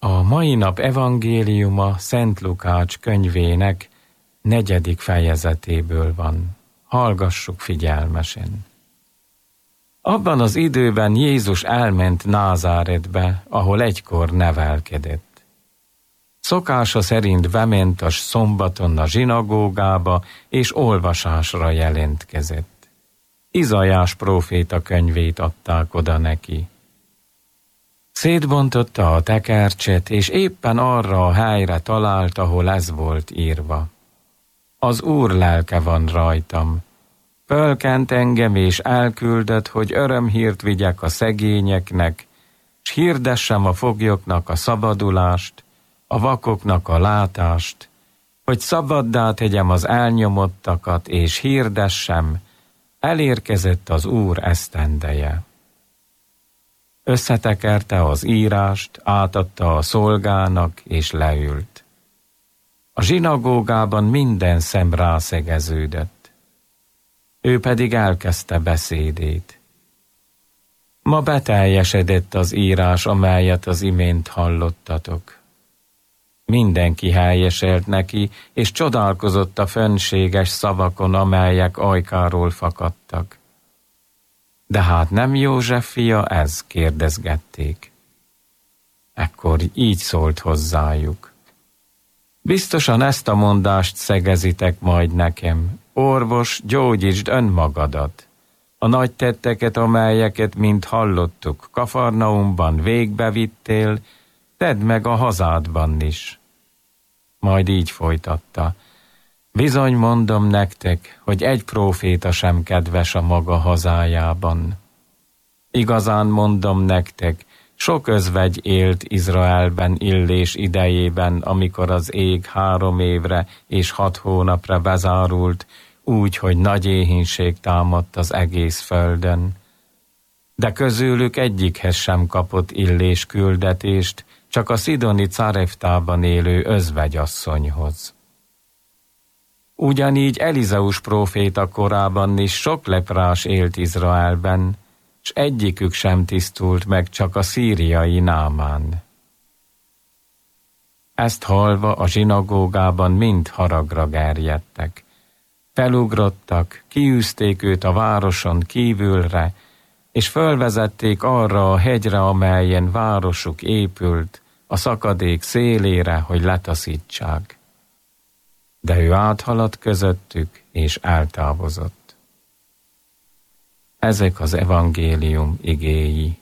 A mai nap evangéliuma Szent Lukács könyvének 4. fejezetéből van. Hallgassuk figyelmesen. Abban az időben Jézus elment Názáretbe, ahol egykor nevelkedett. Szokása szerint bement a szombaton a zsinagógába, és olvasásra jelentkezett. Izaiás próféta könyvét adták oda neki. Szétbontotta a tekercset, és éppen arra a helyre talált, ahol ez volt írva. Az Úr lelke van rajtam. Fölkent engem, és elküldött, hogy örömhírt vigyek a szegényeknek, s hirdessem a foglyoknak a szabadulást, a vakoknak a látást, hogy szabaddá tegyem az elnyomottakat, és hirdessem, elérkezett az Úr esztendeje. Összetekerte az írást, átadta a szolgának, és leült. A zsinagógában minden szem rászegeződött. Ő pedig elkezdte beszédét. Ma beteljesedett az írás, amelyet az imént hallottatok. Mindenki helyeselt neki, és csodálkozott a fönséges szavakon, amelyek ajkáról fakadtak. De hát nem József fia ez? Kérdezgették. Ekkor így szólt hozzájuk. Biztosan ezt a mondást szegezitek majd nekem. Orvos, gyógyítsd önmagadat. A nagy tetteket, amelyeket mind hallottuk, Kafarnaumban végbevittél, tedd meg a hazádban is. Majd így folytatta. Bizony mondom nektek, hogy egy próféta sem kedves a maga hazájában. Igazán mondom nektek, sok özvegy élt Izraelben Illés idejében, amikor az ég 3 évre és 6 hónapra bezárult, úgy, hogy nagy éhínség támadt az egész földön. De közülük egyikhez sem kapott Illés küldetést, csak a szidoni Careftában élő özvegyasszonyhoz. Ugyanígy Elizeus próféta korában is sok leprás élt Izraelben, s egyikük sem tisztult meg, csak a szíriai Námán. Ezt hallva a zsinagógában mind haragra gerjedtek. Felugrottak, kiűzték őt a városon kívülre, és fölvezették arra a hegyre, amelyen városuk épült, a szakadék szélére, hogy letaszítsák. De ő áthaladt közöttük, és eltávozott. Ezek az evangélium igéi.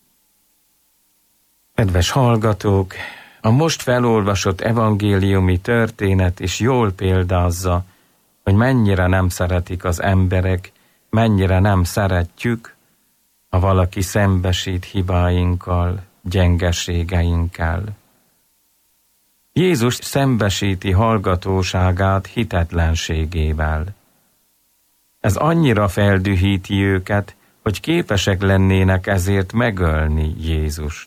Kedves hallgatók, a most felolvasott evangéliumi történet is jól példázza, hogy mennyire nem szeretik az emberek, mennyire nem szeretjük, ha valaki szembesít hibáinkkal, gyengeségeinkkel. Jézus szembesíti hallgatóságát hitetlenségével. Ez annyira feldühíti őket, hogy képesek lennének ezért megölni Jézust.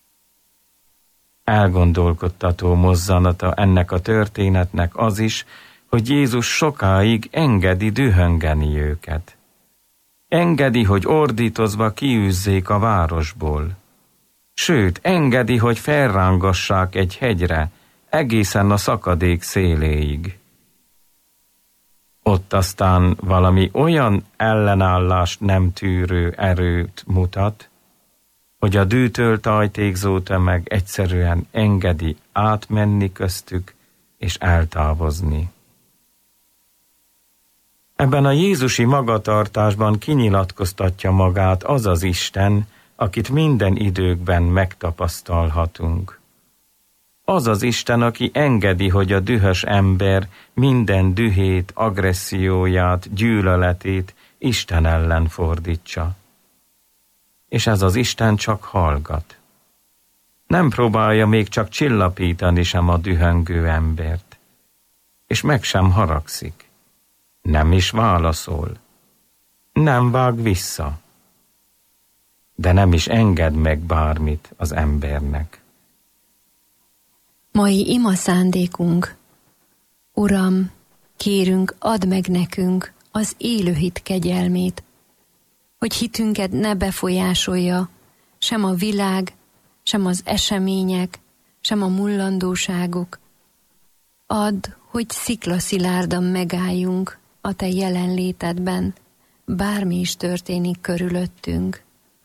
Elgondolkodtató mozzanata ennek a történetnek az is, hogy Jézus sokáig engedi dühöngeni őket. Engedi, hogy ordítozva kiűzzék a városból. Sőt, engedi, hogy felrángassák egy hegyre, egészen a szakadék széléig. Ott aztán valami olyan ellenállást nem tűrő erőt mutat, hogy a dűtől tajtékzó tömeg egyszerűen engedi átmenni köztük és eltávozni. Ebben a jézusi magatartásban kinyilatkoztatja magát az az Isten, akit minden időkben megtapasztalhatunk. Az az Isten, aki engedi, hogy a dühös ember minden dühét, agresszióját, gyűlöletét Isten ellen fordítsa. És ez az Isten csak hallgat. Nem próbálja még csak csillapítani sem a dühöngő embert. És meg sem haragszik. Nem is válaszol. Nem vág vissza. De nem is enged meg bármit az embernek. Mai ima szándékunk. Uram, kérünk, add meg nekünk az élő hit kegyelmét, hogy hitünket ne befolyásolja sem a világ, sem az események, sem a mullandóságok. Add, hogy sziklaszilárdan megálljunk a te jelenlétedben, bármi is történik körülöttünk.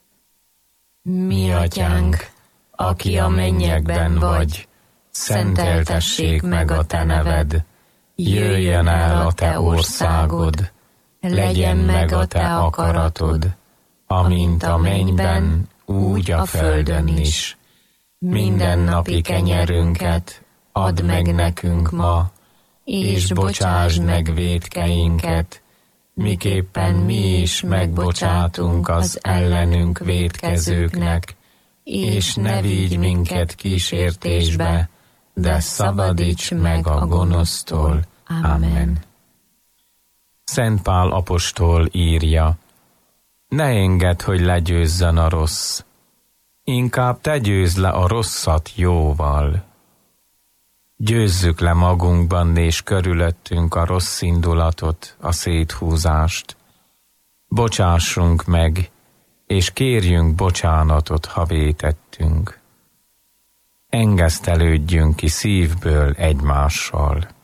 Mi atyánk, aki a mennyekben vagy, szenteltessék meg a te neved, jöjjön el a te országod, legyen meg a te akaratod, amint a mennyben, úgy a földön is. Mindennapi kenyerünket add meg nekünk ma, és bocsásd meg vétkeinket, miképpen mi is megbocsátunk az ellenünk vétkezőknek, és ne vigy minket kísértésbe, de szabadíts meg a gonosztól. Amen. Szent Pál apostol írja: ne engedd, hogy legyőzzön a rossz, inkább te győzd le a rosszat jóval. Győzzük le magunkban és körülöttünk a rossz indulatot, a széthúzást. Bocsássunk meg, és kérjünk bocsánatot, ha vétettünk. Engesztelődjünk ki szívből egymással.